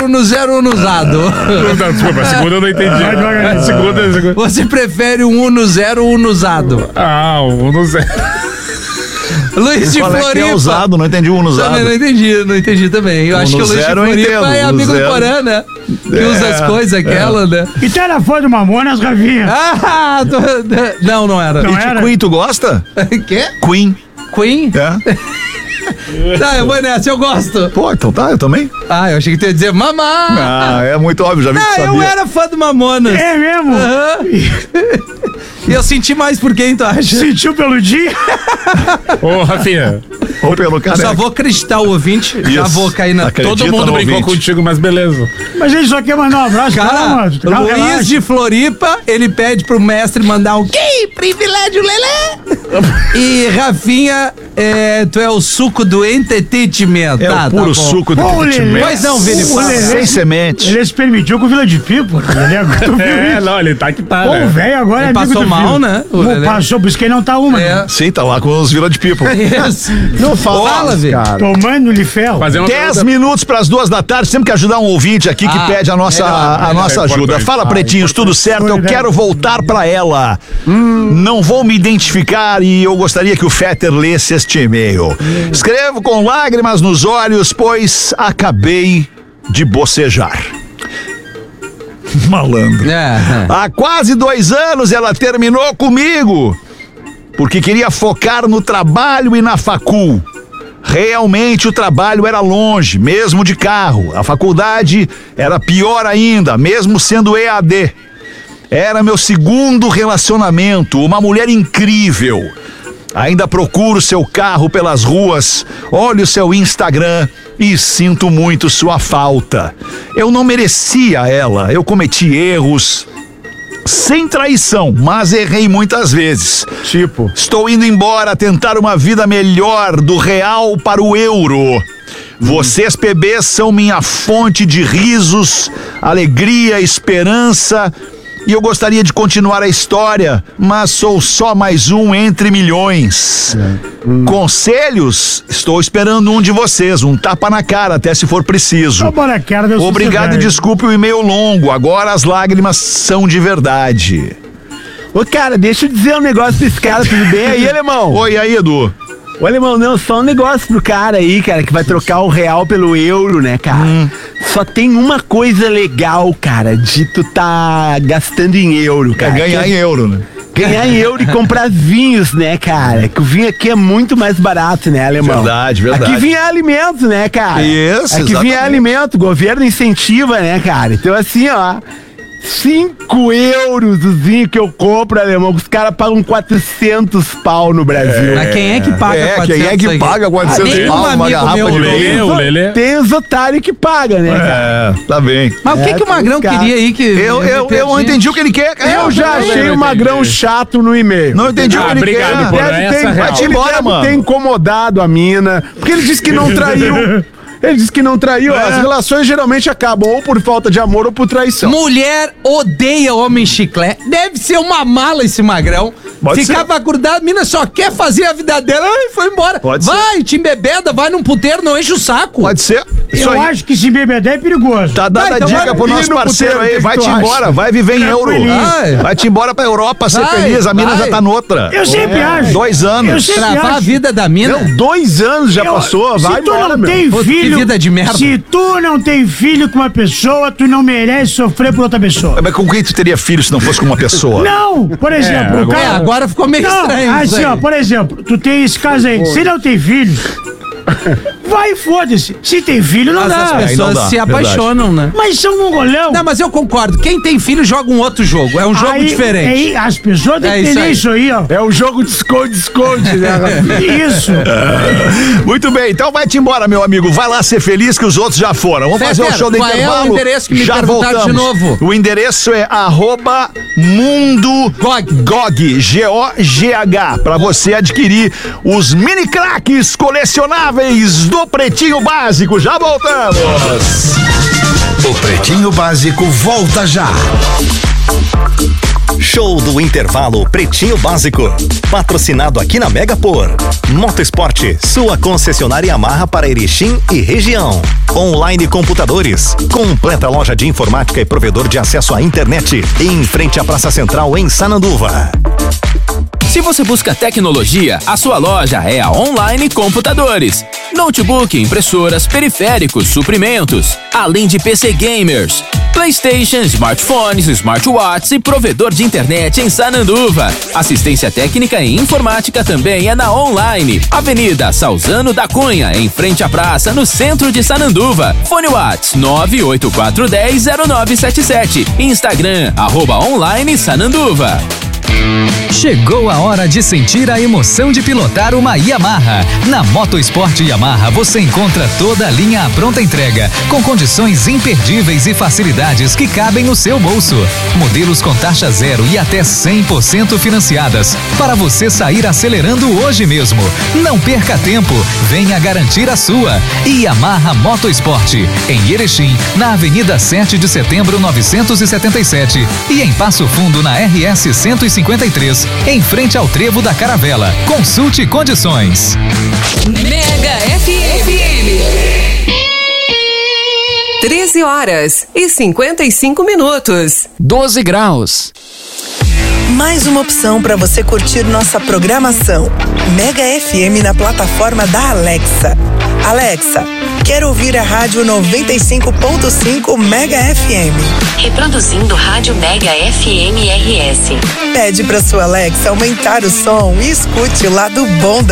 no 0 no usado? Desculpa, a segunda eu não entendi. Segunda. Você prefere um 1 no 0 ou 1 no usado? Ah, 1 no 0. Luiz de Floripa. Que é usado, não entendi o usado. Também não entendi também. Eu acho que o Luiz de Floripa é amigo do Porã, né? Que usa as coisas aquela, né? E tu era fã do Mamonas, Rafinha? Ah, não era. Não e de era? Queen, tu gosta? Quê? Queen? É. Tá, eu vou nessa, eu gosto. Pô, então tá, eu também. Ah, eu achei que tu ia dizer mamá. É muito óbvio, já vi que tu sabia. Eu era fã do Mamonas. É mesmo? E eu senti mais por quem, tu acha? Sentiu pelo dia? Ô, Rafinha. Ou pelo Eu careca. só vou acreditar o ouvinte, já vou cair na... Acredita Todo mundo no brincou ouvinte. contigo, mas beleza. Mas ele só quer mandar um abraço. Cara, Calma, Luiz relaxa. de Floripa, ele pede pro mestre mandar um que privilégio, Lelê! E Rafinha, tu é o suco do entretenimento. É o puro suco do Ô, Lelê. entretenimento. Pois não, Vini, O fala. Lelê. Sem semente. Ele se permitiu com o Vila de Pipo. Tu viu isso? Não, ele tá que tá, Pô, o né? velho agora é Ele amigo passou do mal, Vila. né, o Pô, Lelê? passou, por isso que ele não tá uma. É. Né? Sim, tá lá com os Vila de People. Isso. Não Fala, Vini. cara. Tomando-lhe ferro. Fazer uma 10 pergunta- minutos para as 2 da tarde, sempre que ajudar um ouvinte aqui que pede a nossa, melhor, a nossa é ajuda. importante. Fala, pretinhos, tudo certo? Eu quero voltar para ela. Não vou me identificar e eu gostaria que o Fetter lesse este e-mail. Escrevo com lágrimas nos olhos, pois acabei de bocejar. Malandro. Há quase 2 anos ela terminou comigo, porque queria focar no trabalho e na facul. Realmente o trabalho era longe, mesmo de carro. A faculdade era pior ainda, mesmo sendo EAD. Era meu segundo relacionamento, uma mulher incrível. Ainda procuro seu carro pelas ruas, olho seu Instagram e sinto muito sua falta. Eu não merecia ela, eu cometi erros. Sem traição, mas errei muitas vezes. Tipo? Estou indo embora tentar uma vida melhor do real para o euro. Vocês, PBs, são minha fonte de risos, alegria, esperança. E eu gostaria de continuar a história, mas sou só mais um entre milhões. Conselhos? Estou esperando um de vocês, um tapa na cara, até se for preciso. Toma na cara, Deus. Obrigado e desculpe o e-mail longo, agora as lágrimas são de verdade. Ô, cara, deixa eu dizer um negócio pra esse cara, tudo bem aí, alemão? Oi, aí, Edu. Ô, alemão, não, só um negócio pro cara aí, cara, que vai trocar o real pelo euro, né, cara? Só tem uma coisa legal, cara, de tu tá gastando em euro, cara. Ganhar em euro, né? Ganhar em euro e comprar vinhos, né, cara? Que o vinho aqui é muito mais barato, né, alemão? Verdade. Aqui vinho é alimento, né, cara? Isso, Aqui vinho é exatamente. alimento, o governo incentiva, né, cara? Então, assim, ó, 5 euros o vinho que eu compro, alemão, os caras pagam 400 pau no Brasil. Mas quem é que paga 400 quem é que aí? paga 400 nenhum pau numa amigo garrafa meu de tem. vinho? O Lelê. Tem os otários que pagam, né, cara? Tá bem. Mas o que o Magrão cara. queria aí que... Eu não entendi o que ele quer. Eu já achei o Magrão chato no e-mail. Não entendi o que ele obrigado, quer. Porã. Deve essa ter, é real. ele embora, deve mano. ter incomodado a mina, porque ele disse que não traiu. Ele disse que não traiu. As relações geralmente acabam ou por falta de amor ou por traição. Mulher odeia homem chiclete. Deve ser uma mala esse Magrão. Pode Ficava grudado, a mina só quer fazer a vida dela e foi embora. Pode vai, te embebeda, vai num puteiro, não enche o saco. Pode ser. Isso Eu aí. acho que se bebedar é perigoso. Tá dada Vai, a então dica vai pro ir nosso no parceiro puteiro, o aí. que que Vai-te tu acha? embora, vai viver em euro. Tranquilinho. Vai-te embora pra Europa ser Vai, feliz. A mina vai. já tá noutra. Eu sempre acho. 2 Eu anos. sempre Travar a acho. vida da mina. Não, 2 anos já passou, vai Se tu embora, não meu. tem Pô, que filho, vida de merda. se tu não tem filho com uma pessoa, tu não merece sofrer por outra pessoa. Mas com quem tu teria filho se não fosse com uma pessoa? Não, por exemplo, o cara... Agora ficou meio Não, estranho isso assim, aí. ó, por exemplo, tu tem esse caso aí, se não tem filho, vai, foda-se. Se tem filho, não Mas dá. as pessoas não dá, se verdade. apaixonam, né? Mas são mongolão. Não, mas eu concordo. Quem tem filho joga um outro jogo. É um jogo Aí, diferente. aí, as pessoas têm É que isso entender aí. isso aí, ó. É o jogo de esconde-esconde, né? Isso. Muito bem, então vai-te embora, meu amigo. Vai lá ser feliz que os outros já foram. Vamos fazer o Fetter, show do qual é o intervalo. endereço que me já perguntaram voltamos. de novo? O endereço é @MundoGog, G-O-G-H, pra você adquirir os mini craques colecionáveis do Pretinho Básico. Já voltamos. O Pretinho Básico volta já. Show do intervalo Pretinho Básico. Patrocinado aqui na Mega por Motosport, sua concessionária Yamaha para Erechim e região. Online Computadores, completa loja de informática e provedor de acesso à internet. Em frente à Praça Central em Sananduva. Se você busca tecnologia, a sua loja é a Online Computadores. Notebook, impressoras, periféricos, suprimentos, além de PC gamers, PlayStation, smartphones, smartwatches e provedor de internet em Sananduva. Assistência técnica e informática também é na Online. Avenida Salzano da Cunha, em frente à praça, no centro de Sananduva. Fone WhatsApp 984100977. Instagram @Online Sananduva. Chegou a hora de sentir a emoção de pilotar uma Yamaha. Na Motosport Yamaha você encontra toda a linha à pronta entrega, com condições imperdíveis e facilidades que cabem no seu bolso. Modelos com taxa zero e até 100% financiadas, para você sair acelerando hoje mesmo. Não perca tempo, venha garantir a sua. Yamaha Motosport, em Erechim, na Avenida 7 de Setembro 977 e em Passo Fundo na RS 153, em frente ao Trevo da Caravela. Consulte condições. Mega FM. 13h55. 12 graus. Mais uma opção para você curtir nossa programação. Mega FM na plataforma da Alexa. Alexa, quero ouvir a rádio 95.5 Mega FM. Reproduzindo rádio Mega FM RS. Pede para sua Alexa aumentar o som e escute o lado bom da